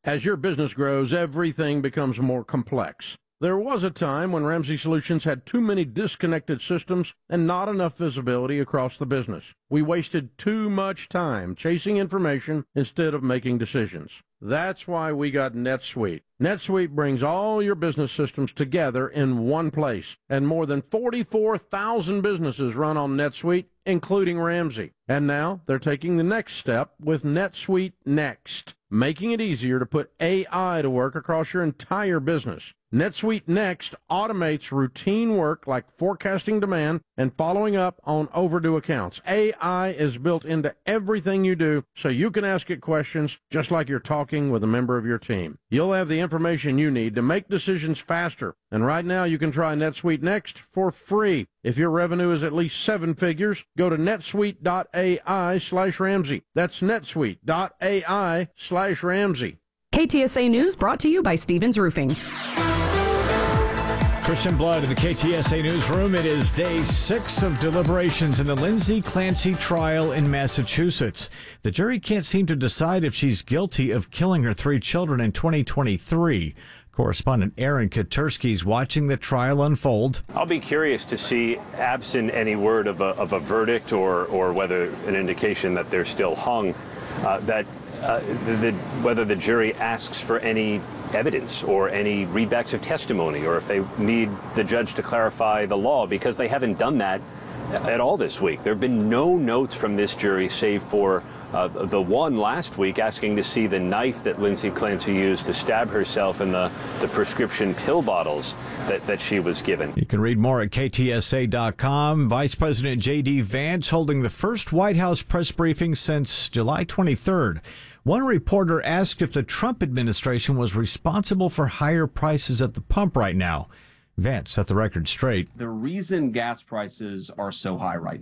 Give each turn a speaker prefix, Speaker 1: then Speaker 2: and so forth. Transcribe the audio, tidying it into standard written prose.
Speaker 1: As your business grows, everything becomes more complex. There was a time when Ramsey Solutions had too many disconnected systems and not enough visibility across the business. We wasted too much time chasing information instead of making decisions. That's why we got NetSuite. NetSuite brings all your business systems together in one place, and more than 44,000 businesses run on NetSuite, including Ramsey. And now they're taking the next step with NetSuite Next, making it easier to put AI to work across your entire business. NetSuite Next automates routine work like forecasting demand and following up on overdue accounts. AI is built into everything you do, so you can ask it questions just like you're talking with a member of your team. You'll have the information you need to make decisions faster, and right now you can try NetSuite Next for free. If your revenue is at least 7 figures, go to netsuite.ai/Ramsey. That's netsuite.ai/Ramsey.
Speaker 2: KTSA News brought to you by Stevens Roofing.
Speaker 3: Christian Blood in the KTSA Newsroom. It is day 6 of deliberations in the Lindsay Clancy trial in Massachusetts. The jury can't seem to decide if she's guilty of killing her 3 children in 2023. Correspondent Aaron Katersky is watching the trial unfold.
Speaker 4: I'll be curious to see, absent any word of a verdict or whether an indication that they're still hung, whether the jury asks for any evidence or any readbacks of testimony, or if they need the judge to clarify the law, because they haven't done that at all this week. There have been no notes from this jury save for the one last week asking to see the knife that Lindsay Clancy used to stab herself in the prescription pill bottles that she was given.
Speaker 3: You can read more at KTSA.com. Vice President J.D. Vance holding the first White House press briefing since July 23rd. One reporter asked if the Trump administration was responsible for higher prices at the pump right now. Vance set the record straight.
Speaker 5: The reason gas prices are so high right